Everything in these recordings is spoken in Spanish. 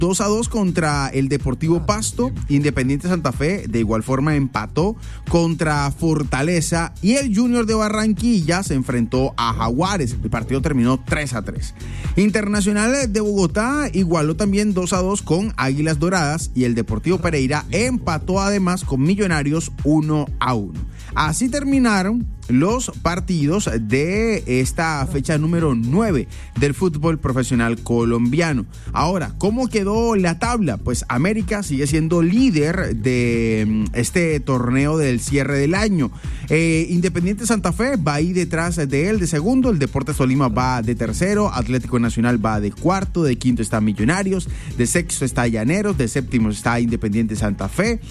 2-2 contra el Deportivo Pasto. Independiente Santa Fe de igual forma empató contra Fortaleza, y el Junior de Barranquilla se enfrentó a Jaguares. El partido terminó 3-3. Internacional de Bogotá igualó también 2-2 con Águilas Doradas, y el Deportivo Pereira empató además con Millonarios 1-1. Así terminaron los partidos de esta fecha número 9 del fútbol profesional colombiano. Ahora, ¿cómo quedó la tabla? Pues América sigue siendo líder de este torneo del cierre del año. Independiente Santa Fe va ahí detrás de él de segundo, el Deportes Tolima va de tercero, Atlético Nacional va de cuarto, de quinto está Millonarios, de sexto está Llaneros, de séptimo está Independiente Santa Fe,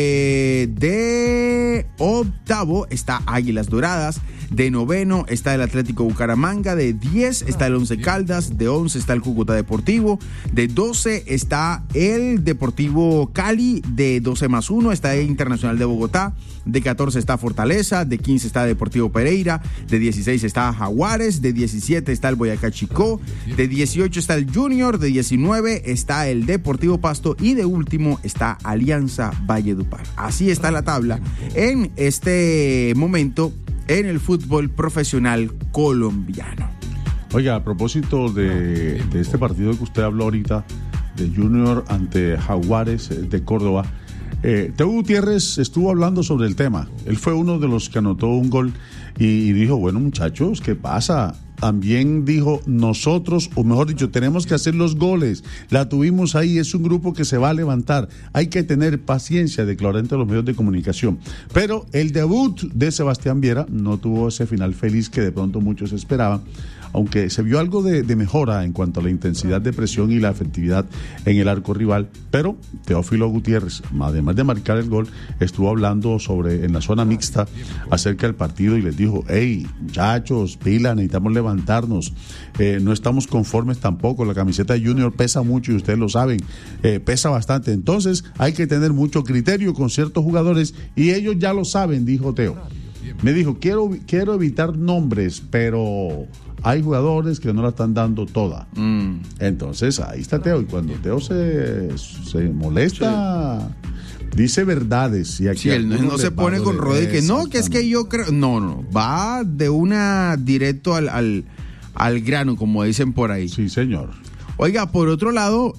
de octavo está Águilas Doradas, de noveno está el Atlético Bucaramanga, de 10 está el Once Caldas, de 11 está el Cúcuta Deportivo, de 12 está el Deportivo Cali, de 12+1 está el Internacional de Bogotá, de 14 está Fortaleza, de 15 está Deportivo Pereira, de 16 está Jaguares, de 17 está el Boyacá Chicó, de 18 está el Junior, de 19 está el Deportivo Pasto, y de último está Alianza Valledupar. Así está la tabla en este momento en el fútbol profesional colombiano. Oiga, a propósito de este partido que usted habló ahorita, de Junior ante Jaguares de Córdoba, Teo Gutiérrez estuvo hablando sobre el tema. Él fue uno de los que anotó un gol y dijo, bueno, muchachos, ¿qué pasa? También dijo, nosotros, o mejor dicho, tenemos que hacer los goles. La tuvimos ahí, es un grupo que se va a levantar. Hay que tener paciencia, declaró ante los medios de comunicación. Pero el debut de Sebastián Viera no tuvo ese final feliz que de pronto muchos esperaban, aunque se vio algo de mejora en cuanto a la intensidad de presión y la efectividad en el arco rival. Pero Teófilo Gutiérrez, además de marcar el gol, estuvo hablando en la zona mixta acerca del partido y les dijo, hey, muchachos, pila, necesitamos levantarnos, no estamos conformes tampoco, la camiseta de Junior pesa mucho y ustedes lo saben, pesa bastante, entonces hay que tener mucho criterio con ciertos jugadores y ellos ya lo saben, dijo Teo. Me dijo, quiero evitar nombres, pero hay jugadores que no la están dando toda. Entonces, ahí está Teo. Y cuando Teo se molesta, dice verdades. Y aquí sí, él no se pone con rodeo que no, que es que yo creo. No, va de una directo al grano, como dicen por ahí. Sí, señor. Oiga, por otro lado,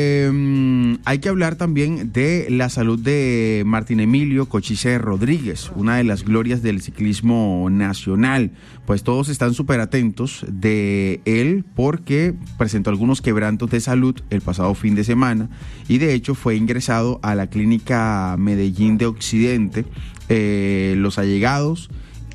hay que hablar también de la salud de Martín Emilio Cochise Rodríguez, una de las glorias del ciclismo nacional. Pues todos están súper atentos de él porque presentó algunos quebrantos de salud el pasado fin de semana y de hecho fue ingresado a la clínica Medellín de Occidente. Los allegados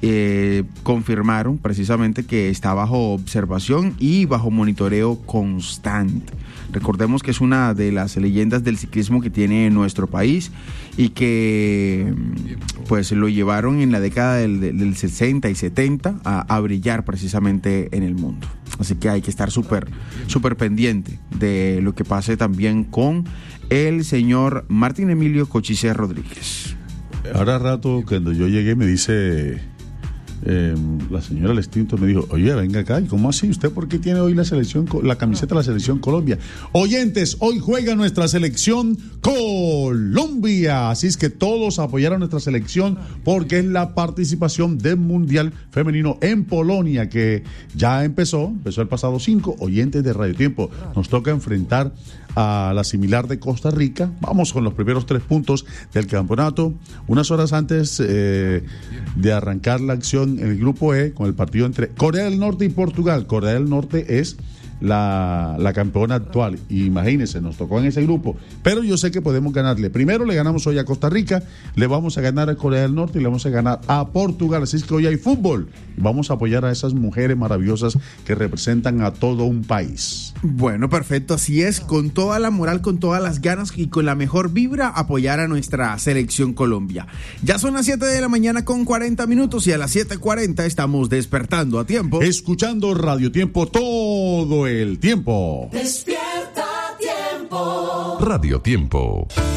confirmaron precisamente que está bajo observación y bajo monitoreo constante. Recordemos que es una de las leyendas del ciclismo que tiene nuestro país y que pues lo llevaron en la década del 60 y 70 a brillar precisamente en el mundo. Así que hay que estar súper pendiente de lo que pase también con el señor Martín Emilio Cochise Rodríguez. Ahora rato cuando yo llegué me dice la señora Lestinto, me dijo, oye, venga acá, ¿y cómo así? ¿Usted por qué tiene hoy la camiseta de la selección Colombia? Oyentes, hoy juega nuestra selección Colombia, así es que todos apoyaron a nuestra selección porque es la participación del Mundial Femenino en Polonia que ya empezó el pasado 5. Oyentes de Radio Tiempo, nos toca enfrentar a la similar de Costa Rica. Vamos con los primeros 3 puntos del campeonato. Unas horas antes de arrancar la acción en el grupo E, con el partido entre Corea del Norte y Portugal. Corea del Norte es la campeona actual. Imagínense, nos tocó en ese grupo. Pero yo sé que podemos ganarle. Primero le ganamos hoy a Costa Rica, le vamos a ganar a Corea del Norte y le vamos a ganar a Portugal. Así es que hoy hay fútbol. Vamos a apoyar a esas mujeres maravillosas que representan a todo un país. Bueno, perfecto, así es, con toda la moral, con todas las ganas y con la mejor vibra, apoyar a nuestra selección Colombia. Ya son las 7 de la mañana con 40 minutos y a las 7:40 estamos despertando a tiempo. Escuchando Radio Tiempo todo el tiempo. Despierta a tiempo. Radio Tiempo.